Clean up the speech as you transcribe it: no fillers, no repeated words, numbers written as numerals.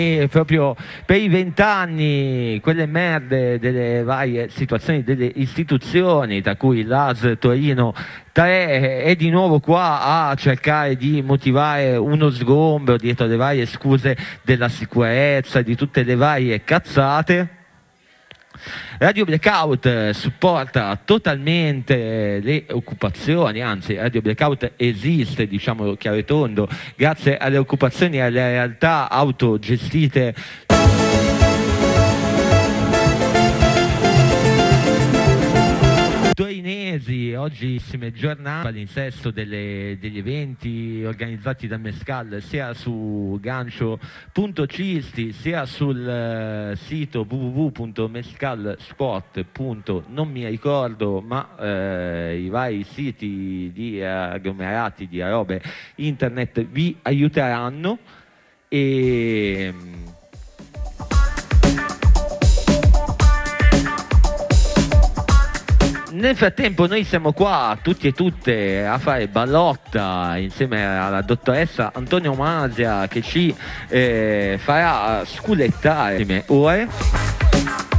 E proprio per i 20 anni, quelle merde delle varie situazioni delle istituzioni, tra cui l'AS Torino 3 è di nuovo qua a cercare di motivare uno sgombero dietro le varie scuse della sicurezza, di tutte le varie cazzate. Radio Blackout supporta totalmente le occupazioni, anzi Radio Blackout esiste, diciamo chiaro e tondo, grazie alle occupazioni e alle realtà autogestite. Torinesi, oggissime giornate all'insesto degli eventi organizzati da Mescal sia su gancio.cisti sia sul sito www.mescalsport. Non mi ricordo, ma i vari siti di agglomerati di robe internet vi aiuteranno. E nel frattempo noi siamo qua tutti e tutte a fare ballotta insieme alla dottoressa Antonio Masia che ci farà sculettare le ore.